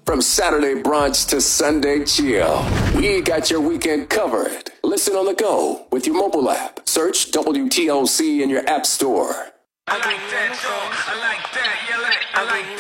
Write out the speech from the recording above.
From Saturday brunch to Sunday chill, we got your weekend covered. Listen on the go with your mobile app. Search WTOC in your app store. I like that, though. I like that. Yeah,